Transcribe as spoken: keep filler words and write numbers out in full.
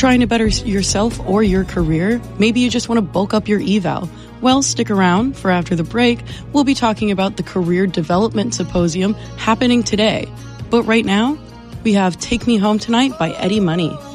Trying to better yourself or your career? Maybe you just want to bulk up your eval. Well, stick around, for after the break, we'll be talking about the Career Development Symposium happening today. But right now, we have Take Me Home Tonight by Eddie Money.